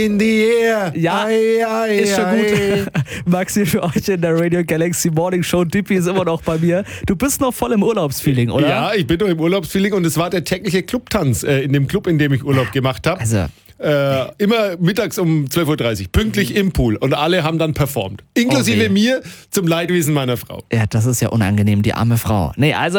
In the air. Ja, ist schon gut. Max hier für euch in der Radio Galaxy Morning Show. Dippi ist immer noch bei mir. Du bist noch voll im Urlaubsfeeling, oder? Ja, ich bin noch im Urlaubsfeeling und es war der tägliche Clubtanz in dem Club, in dem ich Urlaub gemacht habe. Also, Immer mittags um 12.30 Uhr, pünktlich im Pool. Und alle haben dann performt. Inklusive mir, zum Leidwesen meiner Frau. ja, das ist ja unangenehm, die arme Frau. Nee, also